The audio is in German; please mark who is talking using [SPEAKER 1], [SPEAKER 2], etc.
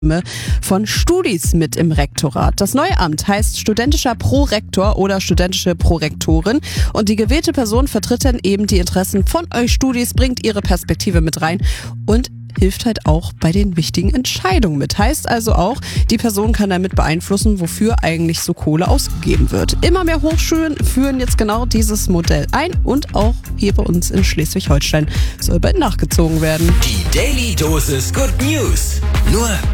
[SPEAKER 1] von Studis mit im Rektorat. Das neue Amt heißt studentischer Prorektor oder studentische Prorektorin und die gewählte Person vertritt dann eben die Interessen von euch Studis, bringt ihre Perspektive mit rein und hilft halt auch bei den wichtigen Entscheidungen mit. Heißt also auch, die Person kann damit beeinflussen, wofür eigentlich so Kohle ausgegeben wird. Immer mehr Hochschulen führen jetzt genau dieses Modell ein und auch hier bei uns in Schleswig-Holstein soll bald nachgezogen werden.
[SPEAKER 2] Die Daily Dosis Good News. Nur